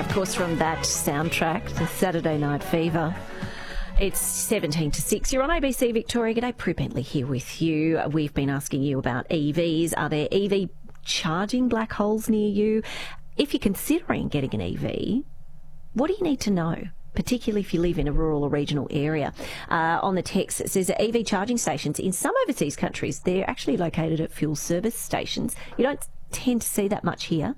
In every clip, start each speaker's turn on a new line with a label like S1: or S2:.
S1: of course, from that soundtrack, the Saturday Night Fever. It's 17 to 6. You're on ABC Victoria. G'day, Prue Bentley here with you. We've been asking you about EVs. Are there EV charging black holes near you? If you're considering getting an EV, what do you need to know? Particularly if you live in a rural or regional area. On the text, it says that EV charging stations in some overseas countries, they're actually located at fuel service stations. You don't tend to see that much here.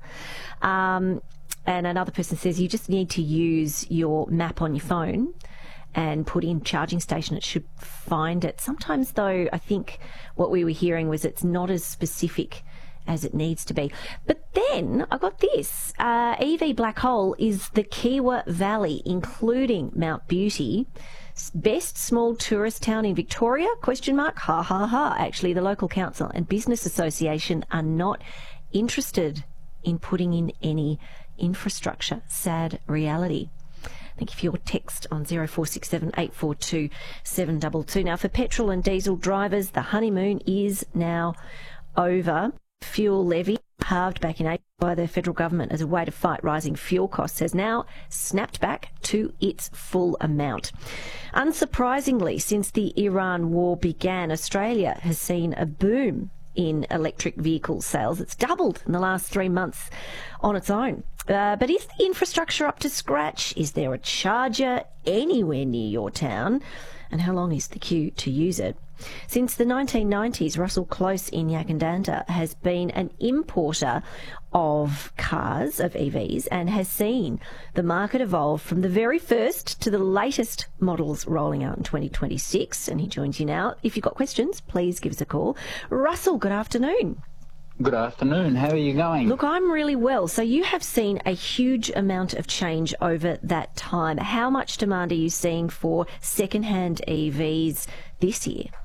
S1: And another person says you just need to use your map on your phone and put in charging station. It should find it. Sometimes, though, I think what we were hearing was it's not as specific as it needs to be. But then I got this. EV black hole is the Kiewa Valley, including Mount Beauty. Best small tourist town in Victoria? Question mark. Ha, ha, ha. Actually, the local council and business association are not interested in putting in any infrastructure. Sad reality. Thank you for your text on 0467 842 722. Now, for petrol and diesel drivers, the honeymoon is now over. Fuel levy, halved back in April by the federal government as a way to fight rising fuel costs, has now snapped back to its full amount. Unsurprisingly, since the Iran war began, Australia has seen a boom in electric vehicle sales. It's doubled in the last 3 months on its own. But is the infrastructure up to scratch? Is there a charger anywhere near your town? And how long is the queue to use it? Since the 1990s, Russell Close in Yakandanda has been an importer of cars, of EVs, and has seen the market evolve from the very first to the latest models rolling out in 2026. And he joins you now. If you've got questions, please give us a call. Russell, good afternoon.
S2: Good afternoon. How are you going?
S1: Look, I'm really well. So you have seen a huge amount of change over that time. How much demand are you seeing for second-hand EVs this year?